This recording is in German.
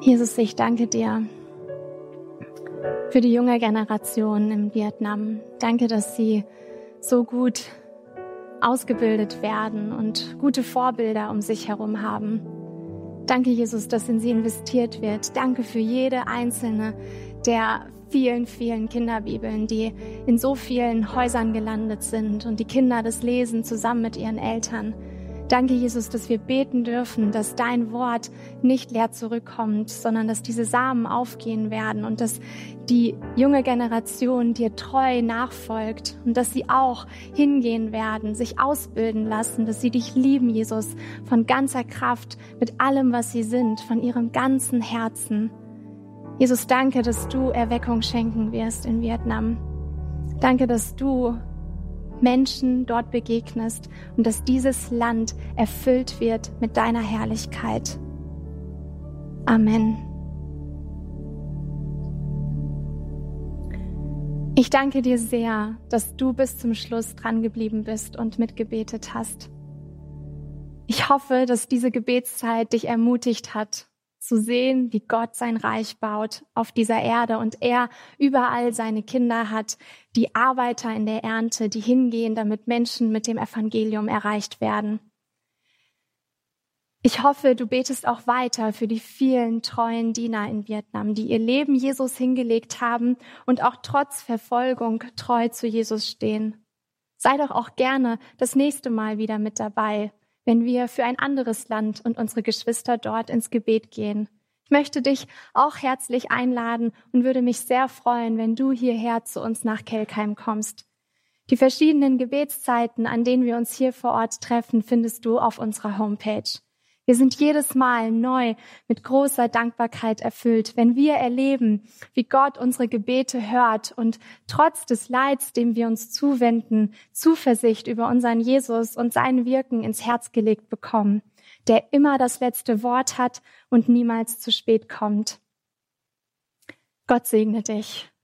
Jesus, ich danke dir für die junge Generation in Vietnam. Danke, dass sie so gut ausgebildet werden und gute Vorbilder um sich herum haben. Danke, Jesus, dass in sie investiert wird. Danke für jede einzelne der vielen, vielen Kinderbibeln, die in so vielen Häusern gelandet sind und die Kinder das lesen zusammen mit ihren Eltern. Danke, Jesus, dass wir beten dürfen, dass dein Wort nicht leer zurückkommt, sondern dass diese Samen aufgehen werden und dass die junge Generation dir treu nachfolgt und dass sie auch hingehen werden, sich ausbilden lassen, dass sie dich lieben, Jesus, von ganzer Kraft, mit allem, was sie sind, von ihrem ganzen Herzen. Jesus, danke, dass du Erweckung schenken wirst in Vietnam. Danke, dass du Menschen dort begegnest und dass dieses Land erfüllt wird mit deiner Herrlichkeit. Amen. Ich danke dir sehr, dass du bis zum Schluss dran geblieben bist und mitgebetet hast. Ich hoffe, dass diese Gebetszeit dich ermutigt hat, zu sehen, wie Gott sein Reich baut auf dieser Erde und er überall seine Kinder hat, die Arbeiter in der Ernte, die hingehen, damit Menschen mit dem Evangelium erreicht werden. Ich hoffe, du betest auch weiter für die vielen treuen Diener in Vietnam, die ihr Leben Jesus hingelegt haben und auch trotz Verfolgung treu zu Jesus stehen. Sei doch auch gerne das nächste Mal wieder mit dabei, wenn wir für ein anderes Land und unsere Geschwister dort ins Gebet gehen. Ich möchte dich auch herzlich einladen und würde mich sehr freuen, wenn du hierher zu uns nach Kelkheim kommst. Die verschiedenen Gebetszeiten, an denen wir uns hier vor Ort treffen, findest du auf unserer Homepage. Wir sind jedes Mal neu mit großer Dankbarkeit erfüllt, wenn wir erleben, wie Gott unsere Gebete hört und trotz des Leids, dem wir uns zuwenden, Zuversicht über unseren Jesus und sein Wirken ins Herz gelegt bekommen, der immer das letzte Wort hat und niemals zu spät kommt. Gott segne dich.